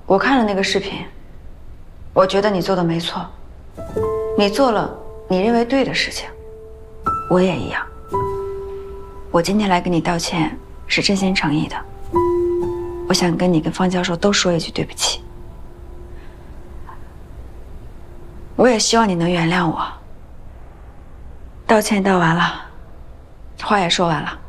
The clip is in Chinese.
我看了那个视频，我觉得你做的没错，你做了你认为对的事情，我也一样。我今天来跟你道歉是真心诚意的，我想跟你跟方教授都说一句对不起。我也希望你能原谅我。道歉道完了，话也说完了。